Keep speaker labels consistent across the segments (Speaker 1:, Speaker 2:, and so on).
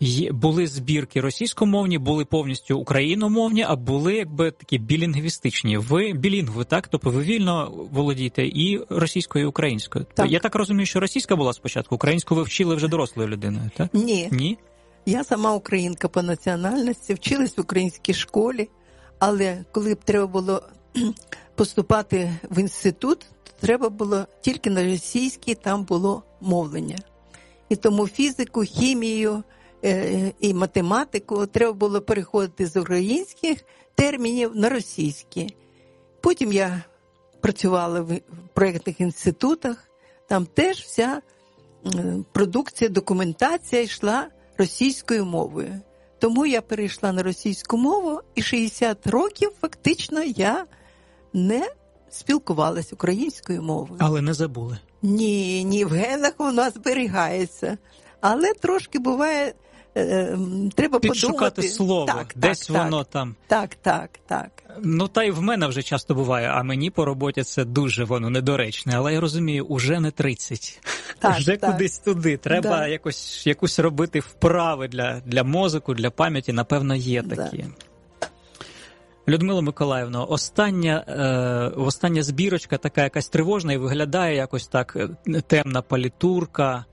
Speaker 1: Були збірки російськомовні, були повністю україномовні, а були якби такі білінгвістичні. Ви білінгви, так? Тобто ви вільно володієте і російською, і українською.
Speaker 2: Так.
Speaker 1: Я так розумію, що російська була спочатку, українську ви вчили вже дорослою людиною, так?
Speaker 2: Ні.
Speaker 1: Ні?
Speaker 2: Я сама українка по національності, вчилась в українській школі, але коли б треба було поступати в інститут, то треба було тільки на російській, там було мовлення. І тому фізику, хімію і математику треба було переходити з українських термінів на російські. Потім я працювала в проєктних інститутах, там теж вся продукція, документація йшла російською мовою. Тому я перейшла на російську мову, і 60 років фактично я не спілкувалась українською мовою.
Speaker 1: Але не забули.
Speaker 2: Ні, в генах вона зберігається. Але трошки буває, треба
Speaker 1: підшукати
Speaker 2: подумати.
Speaker 1: слово, десь воно там.
Speaker 2: Так.
Speaker 1: Ну, та й в мене вже часто буває, а мені по роботі це дуже воно недоречне. Але я розумію, уже не 30. Вже кудись туди. Треба якусь робити вправи для мозку, для пам'яті, напевно, є такі. Людмила Миколаївна, остання збірочка така якась тривожна і виглядає якось так темна палітурка.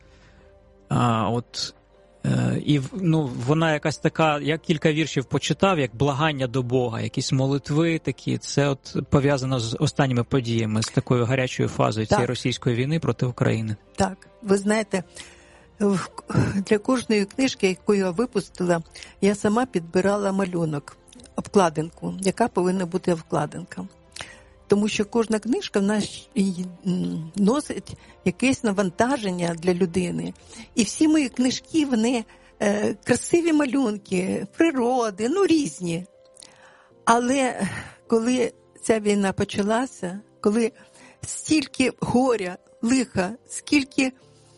Speaker 1: І вона якась така, я кілька віршів почитав, як благання до Бога, якісь молитви такі. Це от пов'язано з останніми подіями, з такою гарячою фазою цієї російської війни проти України. Так,
Speaker 2: ви знаєте, для кожної книжки, яку я випустила, я сама підбирала малюнок, обкладинку, яка повинна бути обкладинка. Тому що кожна книжка в нас носить якесь навантаження для людини. І всі мої книжки, вони красиві малюнки, природи, різні. Але коли ця війна почалася, коли стільки горя, лиха, скільки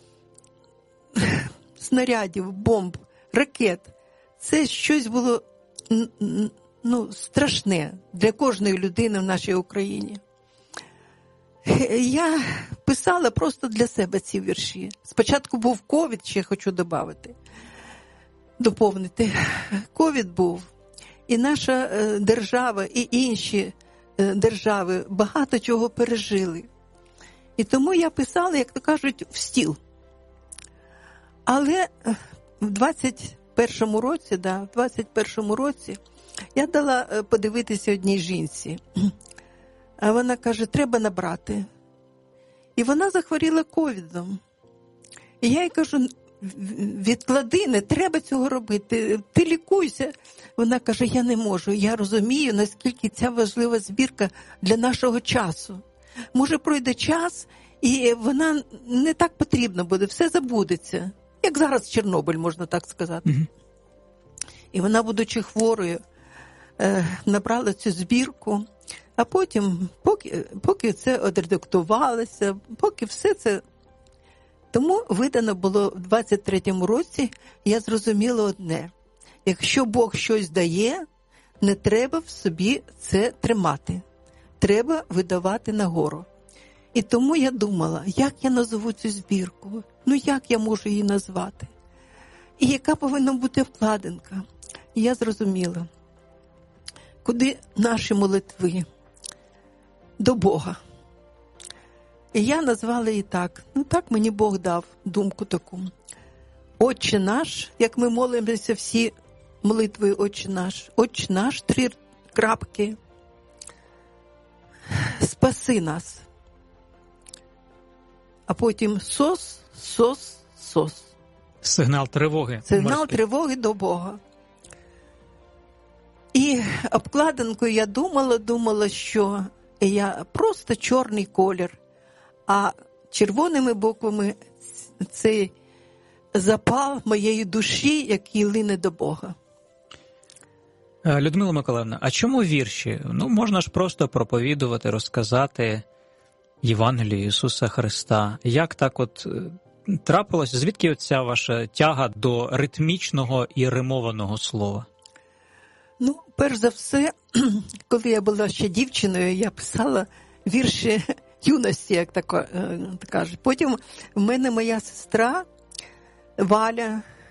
Speaker 2: снарядів, бомб, ракет, це щось було страшне для кожної людини в нашій Україні. Я писала просто для себе ці вірші. Спочатку був ковід, ще хочу доповнити. Ковід був, і наша держава, і інші держави багато чого пережили. І тому я писала, як то кажуть, в стіл. Але в 21-му році я дала подивитися одній жінці. А вона каже, треба набрати. І вона захворіла ковідом. І я їй кажу, відклади, не треба цього робити, ти лікуйся. Вона каже, я не можу, я розумію, наскільки ця важлива збірка для нашого часу. Може, пройде час, і вона не так потрібна буде, все забудеться. Як зараз Чорнобиль, можна так сказати. Mm-hmm. І вона, будучи хворою, набрала цю збірку, а потім, поки це одредактувалося, поки все це... Тому видано було в 23-му році, я зрозуміла одне. Якщо Бог щось дає, не треба в собі це тримати. Треба видавати нагору. І тому я думала, як я назву цю збірку? Як я можу її назвати? І яка повинна бути вкладинка? І я зрозуміла, куди наші молитви? До Бога. І я назвала її так. Так мені Бог дав думку таку. Отче наш, як ми молимося всі молитви Отче наш, 3 крапки. Спаси нас. А потім сос.
Speaker 1: Сигнал тривоги.
Speaker 2: Сигнал тривоги до Бога. І обкладинкою я думала, що я просто чорний колір, а червоними буквами цей запал моєї душі, який лине до Бога.
Speaker 1: Людмила Миколаївна, а чому вірші? Можна ж просто проповідувати, розказати Євангелію Ісуса Христа. Як так от трапилось? Звідки оця ваша тяга до ритмічного і римованого слова?
Speaker 2: Перш за все, коли я була ще дівчиною, я писала вірші юності, як так кажуть. Потім в мене моя сестра Валя,